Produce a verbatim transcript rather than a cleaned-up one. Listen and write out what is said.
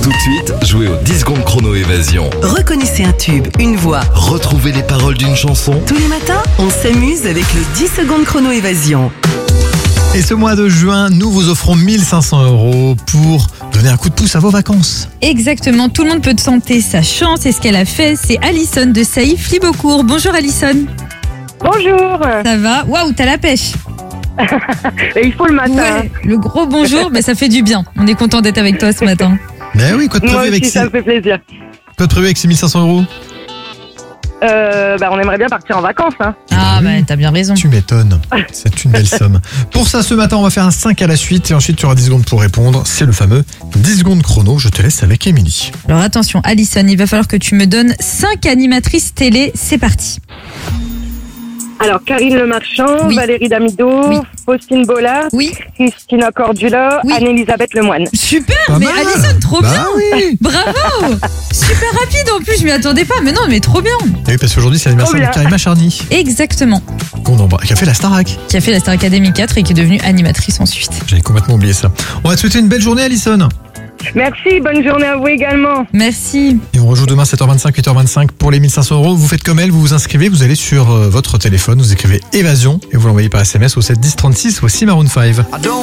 Tout de suite, jouez au dix secondes chrono évasion. Reconnaissez un tube, une voix. Retrouvez les paroles d'une chanson. Tous les matins, on s'amuse avec le dix secondes chrono évasion. Et ce mois de juin, nous vous offrons mille cinq cents euros pour donner un coup de pouce à vos vacances. Exactement, tout le monde peut tenter sa chance et ce qu'elle a fait, c'est Alison de Sailly-Flibeaucourt. Bonjour Alison. Bonjour. Ça va? Waouh, t'as la pêche. Et il faut le matin. Ouais, le gros bonjour, mais ça fait du bien. On est content d'être avec toi ce matin. Mais oui, quoi de Moi prévu avec aussi, ces... ça me fait plaisir. quoi de prévu avec ces mille cinq cents euros? Euh, bah, on aimerait bien partir en vacances. Hein. Ah bah t'as bien raison. Tu m'étonnes, c'est une belle somme. Pour ça, ce matin, on va faire un cinq à la suite et ensuite tu auras dix secondes pour répondre. C'est le fameux dix secondes chrono. Je te laisse avec Émilie. Alors attention Alison, il va falloir que tu me donnes cinq animatrices télé. C'est parti. Alors, Karine Le Marchand, Oui. Valérie Damido, Oui. Faustine Bollard, Oui. Christina Cordula, Oui. Anne-Elisabeth Lemoine. Super, Pas mais mal. Alison, trop Bah bien. oui. Bravo. Super rapide en plus, je m'y attendais pas. Mais non, mais trop bien. Et oui, parce qu'aujourd'hui, c'est l'anniversaire Trop de bien. Karima Charny, Exactement. qu'on embrasse, qui a fait la Starac. Qui a fait la Star Academy quatre et qui est devenue animatrice ensuite. J'avais complètement oublié ça. On va te souhaiter une belle journée, Alison. Merci, bonne journée à vous également. Merci. Et on rejoue demain sept heures vingt-cinq, huit heures vingt-cinq pour les mille cinq cents euros. Vous faites comme elle, vous vous inscrivez, vous allez sur euh, votre téléphone, vous écrivez évasion et vous l'envoyez par S M S au sept dix trente-six. Voici Maroon cinq.